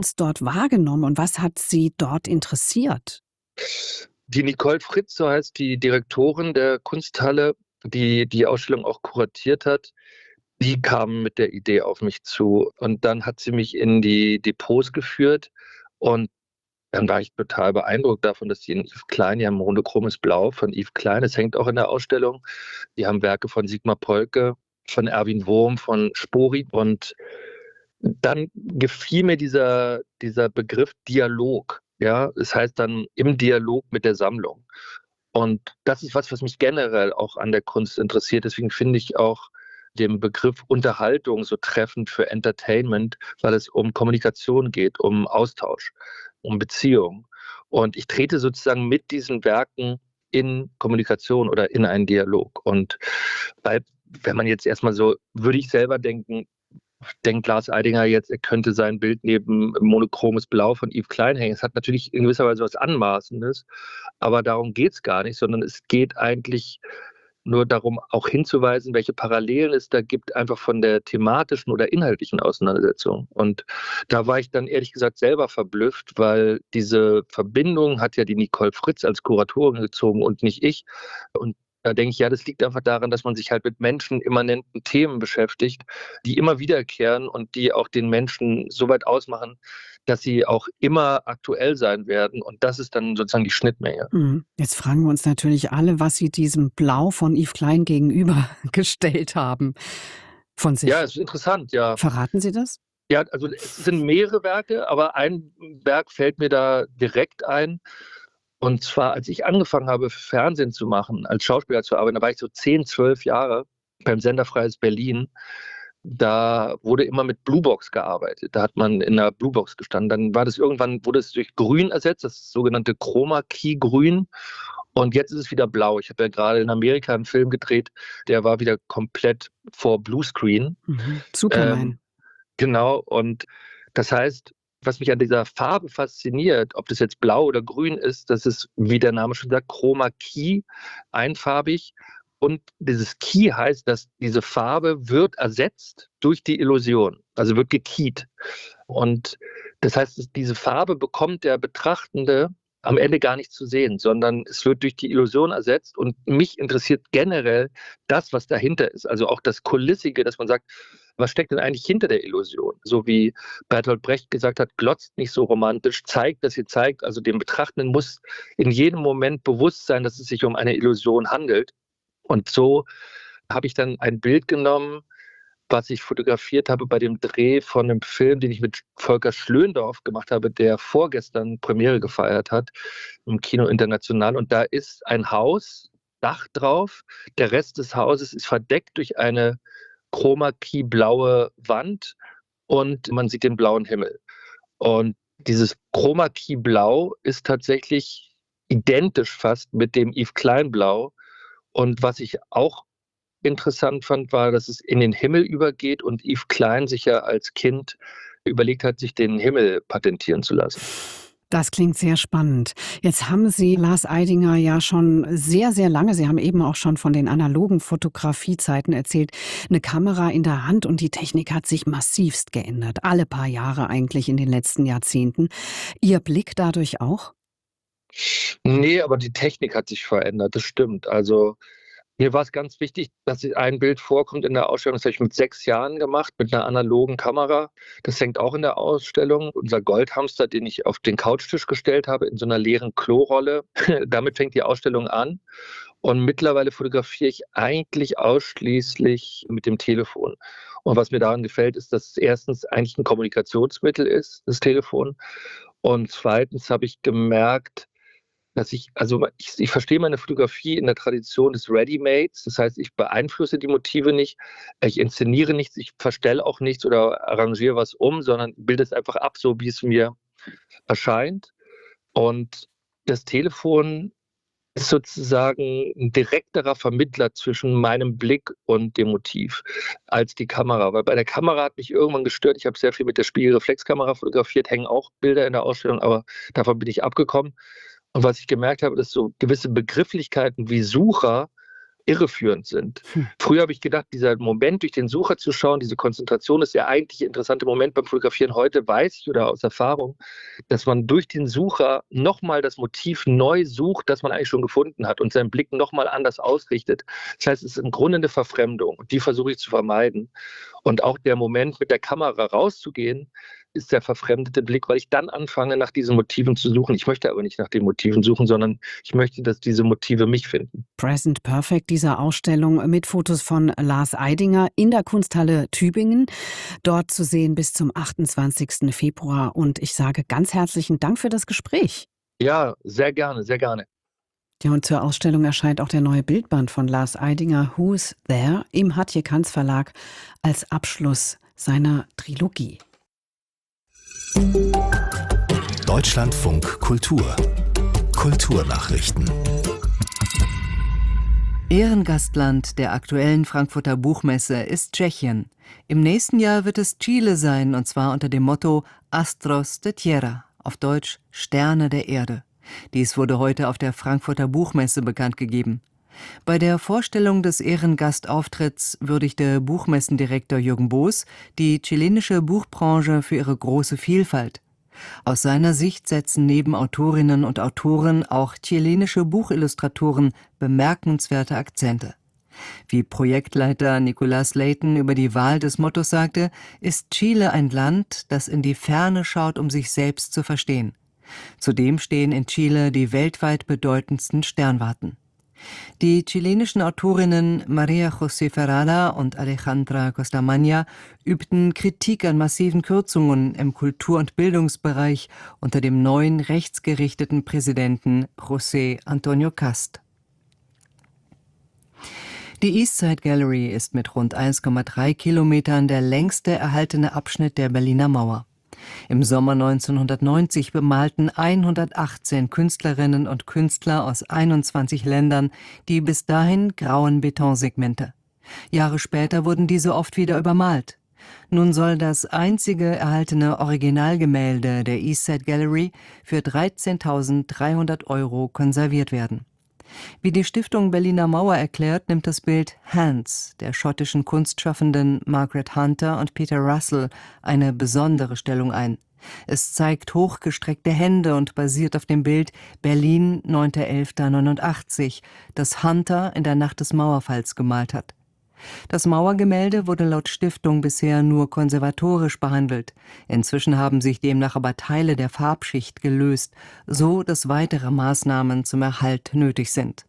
dort wahrgenommen und was hat Sie dort interessiert? Die Nicole Fritz, so heißt die Direktorin der Kunsthalle, die die Ausstellung auch kuratiert hat, die kam mit der Idee auf mich zu. Und dann hat sie mich in die Depots geführt und dann war ich total beeindruckt davon, dass die in Yves Klein, die haben monochromes Blau von Yves Klein, das hängt auch in der Ausstellung. Die haben Werke von Sigmar Polke, von Erwin Wurm, von Spori. Und dann gefiel mir dieser Begriff Dialog. Ja, das heißt dann im Dialog mit der Sammlung. Und das ist was mich generell auch an der Kunst interessiert. Deswegen finde ich auch den Begriff Unterhaltung so treffend für Entertainment, weil es um Kommunikation geht, um Austausch, um Beziehung. Und ich trete sozusagen mit diesen Werken in Kommunikation oder in einen Dialog. Und weil, wenn man jetzt erstmal so, würde ich selber denken, denkt Lars Eidinger jetzt, er könnte sein Bild neben monochromes Blau von Yves Klein hängen. Es hat natürlich in gewisser Weise was Anmaßendes, aber darum geht es gar nicht, sondern es geht eigentlich nur darum, auch hinzuweisen, welche Parallelen es da gibt, einfach von der thematischen oder inhaltlichen Auseinandersetzung. Und da war ich dann ehrlich gesagt selber verblüfft, weil diese Verbindung hat ja die Nicole Fritz als Kuratorin gezogen und nicht ich. Und da denke ich, ja, das liegt einfach daran, dass man sich halt mit menschenimmanenten Themen beschäftigt, die immer wiederkehren und die auch den Menschen so weit ausmachen, dass sie auch immer aktuell sein werden. Und das ist dann sozusagen die Schnittmenge. Mhm. Jetzt fragen wir uns natürlich alle, was Sie diesem Blau von Yves Klein gegenübergestellt haben von Ja, sich. es ist interessant, ja. Verraten Sie das? Ja, also es sind mehrere Werke, aber ein Werk fällt mir da direkt ein. Und zwar, als ich angefangen habe, Fernsehen zu machen, als Schauspieler zu arbeiten, da war ich so 10, 12 Jahre beim Sender Freies Berlin. Da wurde immer mit Bluebox gearbeitet. Da hat man in der Bluebox gestanden. Dann war das irgendwann, wurde es durch Grün ersetzt, das sogenannte Chroma Key Grün. Und jetzt ist es wieder blau. Ich habe ja gerade in Amerika einen Film gedreht, der war wieder komplett vor Bluescreen. Mhm. Superman. Ähm, Genau, und das heißt, was mich an dieser Farbe fasziniert, ob das jetzt blau oder grün ist, das ist, wie der Name schon sagt, Chroma Key, einfarbig. Und dieses Key heißt, dass diese Farbe wird ersetzt durch die Illusion, also wird gekeyt. Und das heißt, diese Farbe bekommt der Betrachtende am Ende gar nicht zu sehen, sondern es wird durch die Illusion ersetzt. Und mich interessiert generell das, was dahinter ist. Also auch das Kulissige, dass man sagt, was steckt denn eigentlich hinter der Illusion? So wie Bertolt Brecht gesagt hat, glotzt nicht so romantisch, zeigt, dass ihr zeigt. Also dem Betrachtenden muss in jedem Moment bewusst sein, dass es sich um eine Illusion handelt. Und so habe ich dann ein Bild genommen, was ich fotografiert habe bei dem Dreh von einem Film, den ich mit Volker Schlöndorff gemacht habe, der vorgestern Premiere gefeiert hat im Kino International. Und da ist ein Haus, Dach drauf. Der Rest des Hauses ist verdeckt durch eine Chroma-Key-blaue Wand und man sieht den blauen Himmel. Und dieses Chroma-Key-Blau ist tatsächlich identisch fast mit dem Yves Klein-Blau. Und was ich auch interessant fand, war, dass es in den Himmel übergeht und Yves Klein sich ja als Kind überlegt hat, sich den Himmel patentieren zu lassen. Das klingt sehr spannend. Jetzt haben Sie Lars Eidinger ja schon sehr, sehr lange, Sie haben eben auch schon von den analogen Fotografiezeiten erzählt, eine Kamera in der Hand und die Technik hat sich massivst geändert. Alle paar Jahre eigentlich in den letzten Jahrzehnten. Ihr Blick dadurch auch? Nee, aber die Technik hat sich verändert, das stimmt. Also mir war es ganz wichtig, dass ein Bild vorkommt in der Ausstellung. Das habe ich mit 6 Jahren gemacht, mit einer analogen Kamera. Das hängt auch in der Ausstellung. Unser Goldhamster, den ich auf den Couchtisch gestellt habe, in so einer leeren Klorolle. Damit fängt die Ausstellung an. Und mittlerweile fotografiere ich eigentlich ausschließlich mit dem Telefon. Und was mir daran gefällt, ist, dass es erstens eigentlich ein Kommunikationsmittel ist, das Telefon. Und zweitens habe ich gemerkt, dass ich verstehe meine Fotografie in der Tradition des Ready-Mades. Das heißt, ich beeinflusse die Motive nicht, ich inszeniere nichts, ich verstelle auch nichts oder arrangiere was um, sondern bilde es einfach ab, so wie es mir erscheint. Und das Telefon ist sozusagen ein direkterer Vermittler zwischen meinem Blick und dem Motiv als die Kamera. Weil bei der Kamera hat mich irgendwann gestört. Ich habe sehr viel mit der Spiegelreflexkamera fotografiert, hängen auch Bilder in der Ausstellung, aber davon bin ich abgekommen. Und was ich gemerkt habe, ist so gewisse Begrifflichkeiten wie Sucher irreführend sind. Früher habe ich gedacht, dieser Moment, durch den Sucher zu schauen, diese Konzentration ist der eigentlich interessante Moment beim Fotografieren. Heute weiß ich oder aus Erfahrung, dass man durch den Sucher nochmal das Motiv neu sucht, das man eigentlich schon gefunden hat und seinen Blick nochmal anders ausrichtet. Das heißt, es ist im Grunde eine Verfremdung und die versuche ich zu vermeiden. Und auch der Moment, mit der Kamera rauszugehen, ist der verfremdete Blick, weil ich dann anfange, nach diesen Motiven zu suchen. Ich möchte aber nicht nach den Motiven suchen, sondern ich möchte, dass diese Motive mich finden. Present Perfect, dieser Ausstellung mit Fotos von Lars Eidinger in der Kunsthalle Tübingen. Dort zu sehen bis zum 28. Februar. Und ich sage ganz herzlichen Dank für das Gespräch. Ja, sehr gerne, sehr gerne. Ja, und zur Ausstellung erscheint auch der neue Bildband von Lars Eidinger, Who's There, im Hatje-Kanz Verlag als Abschluss seiner Trilogie. Deutschlandfunk Kultur. Kulturnachrichten. Ehrengastland der aktuellen Frankfurter Buchmesse ist Tschechien. Im nächsten Jahr wird es Chile sein, und zwar unter dem Motto Astros de Tierra, auf Deutsch Sterne der Erde. Dies wurde heute auf der Frankfurter Buchmesse bekannt gegeben. Bei der Vorstellung des Ehrengastauftritt würdigte Buchmessendirektor Jürgen Boos die chilenische Buchbranche für ihre große Vielfalt. Aus seiner Sicht setzen neben Autorinnen und Autoren auch chilenische Buchillustratoren bemerkenswerte Akzente. Wie Projektleiter Nicolas Layton über die Wahl des Mottos sagte, ist Chile ein Land, das in die Ferne schaut, um sich selbst zu verstehen. Zudem stehen in Chile die weltweit bedeutendsten Sternwarten. Die chilenischen Autorinnen Maria José Ferrada und Alejandra Costamagna übten Kritik an massiven Kürzungen im Kultur- und Bildungsbereich unter dem neuen rechtsgerichteten Präsidenten José Antonio Cast. Die Eastside Gallery ist mit rund 1,3 Kilometern der längste erhaltene Abschnitt der Berliner Mauer. Im Sommer 1990 bemalten 118 Künstlerinnen und Künstler aus 21 Ländern die bis dahin grauen Betonsegmente. Jahre später wurden diese oft wieder übermalt. Nun soll das einzige erhaltene Originalgemälde der Eastside Gallery für 13.300 € konserviert werden. Wie die Stiftung Berliner Mauer erklärt, nimmt das Bild Hands der schottischen Kunstschaffenden Margaret Hunter und Peter Russell eine besondere Stellung ein. Es zeigt hochgestreckte Hände und basiert auf dem Bild Berlin 9.11.89, das Hunter in der Nacht des Mauerfalls gemalt hat. Das Mauergemälde wurde laut Stiftung bisher nur konservatorisch behandelt. Inzwischen haben sich demnach aber Teile der Farbschicht gelöst, so dass weitere Maßnahmen zum Erhalt nötig sind.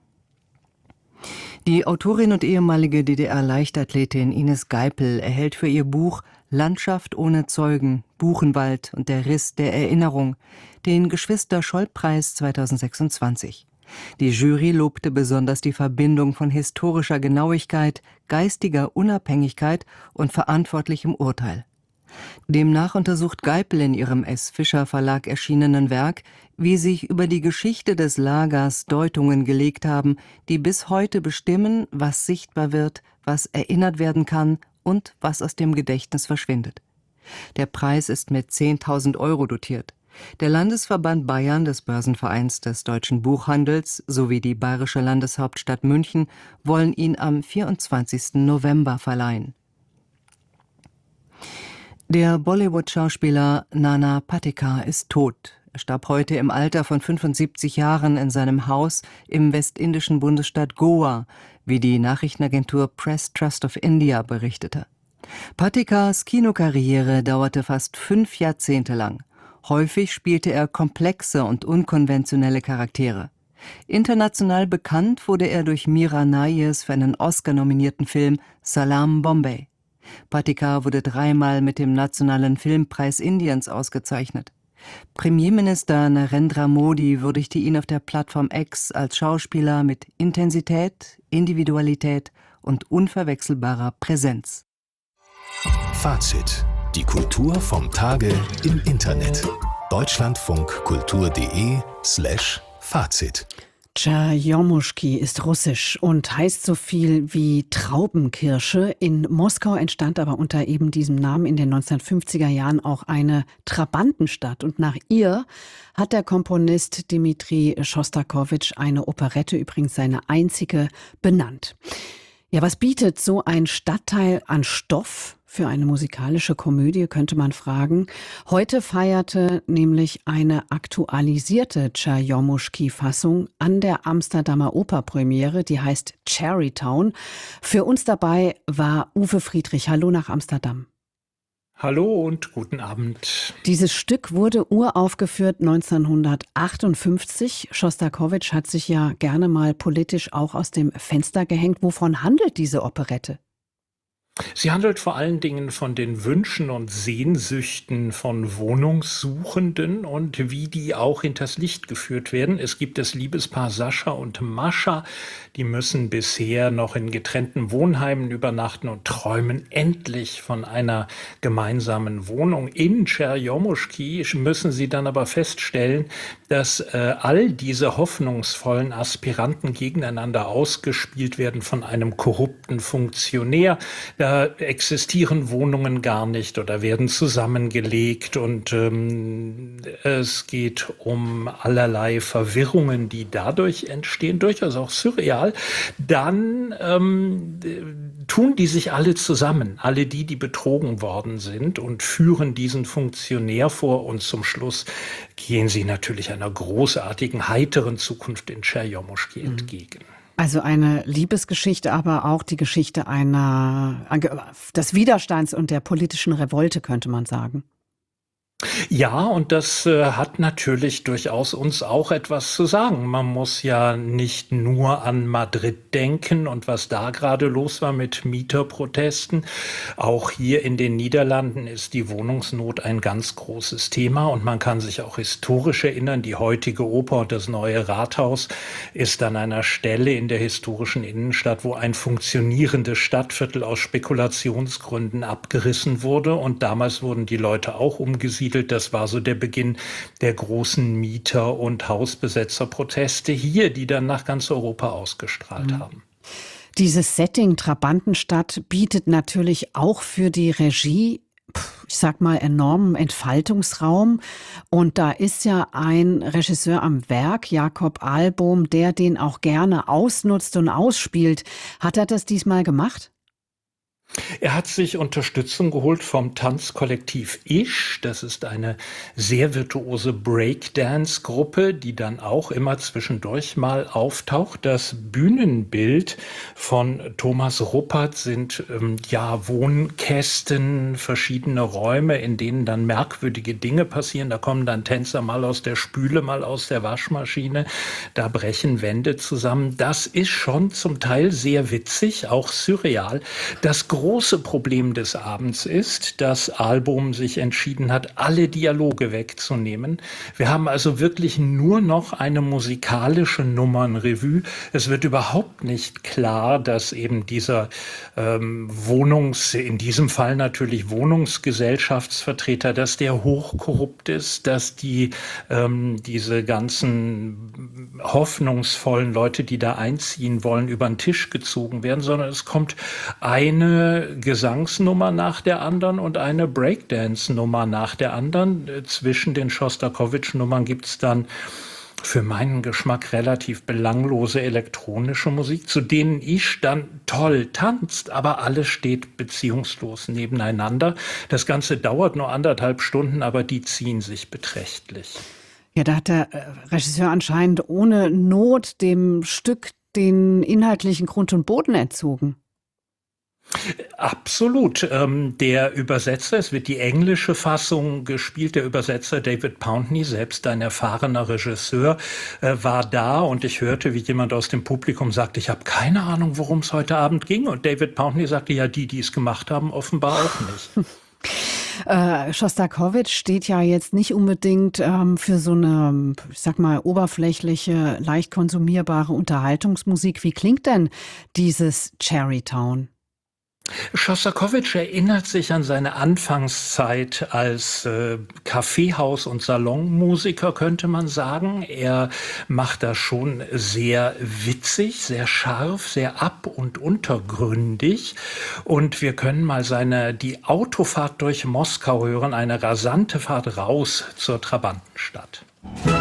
Die Autorin und ehemalige DDR-Leichtathletin Ines Geipel erhält für ihr Buch Landschaft ohne Zeugen, Buchenwald und der Riss der Erinnerung den Geschwister-Scholl-Preis 2026. Die Jury lobte besonders die Verbindung von historischer Genauigkeit, geistiger Unabhängigkeit und verantwortlichem Urteil. Demnach untersucht Geipel in ihrem S. Fischer Verlag erschienenen Werk, wie sich über die Geschichte des Lagers Deutungen gelegt haben, die bis heute bestimmen, was sichtbar wird, was erinnert werden kann und was aus dem Gedächtnis verschwindet. Der Preis ist mit 10.000 € dotiert. Der Landesverband Bayern des Börsenvereins des deutschen Buchhandels sowie die bayerische Landeshauptstadt München wollen ihn am 24. November verleihen. Der Bollywood-Schauspieler Nana Patekar ist tot. Er starb heute im Alter von 75 Jahren in seinem Haus im westindischen Bundesstaat Goa, wie die Nachrichtenagentur Press Trust of India berichtete. Patekars Kinokarriere dauerte fast 5 Jahrzehnte lang. Häufig spielte er komplexe und unkonventionelle Charaktere. International bekannt wurde er durch Mira Nayers für einen Oscar-nominierten Film Salaam Bombay. Patekar wurde 3-mal mit dem Nationalen Filmpreis Indiens ausgezeichnet. Premierminister Narendra Modi würdigte ihn auf der Plattform X als Schauspieler mit Intensität, Individualität und unverwechselbarer Präsenz. Fazit. Die Kultur vom Tage im Internet. Deutschlandfunkkultur.de/Fazit. Tscherjomuschki ist russisch und heißt so viel wie Traubenkirsche. In Moskau entstand aber unter eben diesem Namen in den 1950er Jahren auch eine Trabantenstadt. Und nach ihr hat der Komponist Dmitri Schostakowitsch eine Operette, übrigens seine einzige, benannt. Ja, was bietet so ein Stadtteil an Stoff für eine musikalische Komödie, könnte man fragen. Heute feierte nämlich eine aktualisierte Tscherjomuschki-Fassung an der Amsterdamer Operpremiere, die heißt Cherrytown. Für uns dabei war Uwe Friedrich. Hallo nach Amsterdam. Hallo und guten Abend. Dieses Stück wurde uraufgeführt 1958. Schostakowitsch hat sich ja gerne mal politisch auch aus dem Fenster gehängt. Wovon handelt diese Operette? Sie handelt vor allen Dingen von den Wünschen und Sehnsüchten von Wohnungssuchenden und wie die auch hinters Licht geführt werden. Es gibt das Liebespaar Sascha und Mascha, die müssen bisher noch in getrennten Wohnheimen übernachten und träumen endlich von einer gemeinsamen Wohnung. In Tscherjomuschki müssen sie dann aber feststellen, dass all diese hoffnungsvollen Aspiranten gegeneinander ausgespielt werden von einem korrupten Funktionär. Da existieren Wohnungen gar nicht oder werden zusammengelegt und es geht um allerlei Verwirrungen, die dadurch entstehen, durchaus auch surreal. Dann tun die sich alle zusammen, alle die betrogen worden sind und führen diesen Funktionär vor und zum Schluss gehen sie natürlich einer großartigen, heiteren Zukunft in Tscherjomuschki entgegen. Also eine Liebesgeschichte, aber auch die Geschichte des Widerstands und der politischen Revolte, könnte man sagen. Ja, und das hat natürlich durchaus uns auch etwas zu sagen. Man muss ja nicht nur an Madrid denken und was da gerade los war mit Mieterprotesten. Auch hier in den Niederlanden ist die Wohnungsnot ein ganz großes Thema und man kann sich auch historisch erinnern, die heutige Oper und das neue Rathaus ist an einer Stelle in der historischen Innenstadt, wo ein funktionierendes Stadtviertel aus Spekulationsgründen abgerissen wurde und damals wurden die Leute auch umgesiedelt. Das war so der Beginn der großen Mieter- und Hausbesetzerproteste hier, die dann nach ganz Europa ausgestrahlt haben. Dieses Setting Trabantenstadt bietet natürlich auch für die Regie, ich sag mal, enormen Entfaltungsraum. Und da ist ja ein Regisseur am Werk, Jakob Ahlbohm, der den auch gerne ausnutzt und ausspielt. Hat er das diesmal gemacht? Er hat sich Unterstützung geholt vom Tanzkollektiv Isch. Das ist eine sehr virtuose Breakdance-Gruppe, die dann auch immer zwischendurch mal auftaucht. Das Bühnenbild von Thomas Ruppert sind Wohnkästen, verschiedene Räume, in denen dann merkwürdige Dinge passieren. Da kommen dann Tänzer mal aus der Spüle, mal aus der Waschmaschine. Da brechen Wände zusammen. Das ist schon zum Teil sehr witzig, auch surreal. Das große Problem des Abends ist, dass Ahlbohm sich entschieden hat, alle Dialoge wegzunehmen. Wir haben also wirklich nur noch eine musikalische Nummernrevue. Es wird überhaupt nicht klar, dass eben dieser in diesem Fall natürlich Wohnungsgesellschaftsvertreter, dass der hochkorrupt ist, dass diese ganzen hoffnungsvollen Leute, die da einziehen wollen, über den Tisch gezogen werden, sondern es kommt eine Gesangsnummer nach der anderen und eine Breakdance-Nummer nach der anderen. Zwischen den Schostakowitsch-Nummern gibt es dann für meinen Geschmack relativ belanglose elektronische Musik, zu denen ich dann toll tanzt, aber alles steht beziehungslos nebeneinander. Das Ganze dauert nur 1,5 Stunden, aber die ziehen sich beträchtlich. Ja, da hat der Regisseur anscheinend ohne Not dem Stück den inhaltlichen Grund und Boden entzogen. Absolut. Der Übersetzer, es wird die englische Fassung gespielt, der Übersetzer David Pountney, selbst ein erfahrener Regisseur, war da und ich hörte, wie jemand aus dem Publikum sagte, ich habe keine Ahnung, worum es heute Abend ging. Und David Pountney sagte, ja, die es gemacht haben, offenbar auch nicht. Schostakowitsch steht ja jetzt nicht unbedingt für so eine, ich sag mal, oberflächliche, leicht konsumierbare Unterhaltungsmusik. Wie klingt denn dieses Cherrytown? Schostakowitsch erinnert sich an seine Anfangszeit als Kaffeehaus- und Salonmusiker, könnte man sagen. Er macht das schon sehr witzig, sehr scharf, sehr ab- und untergründig. Und wir können mal die Autofahrt durch Moskau hören, eine rasante Fahrt raus zur Trabantenstadt.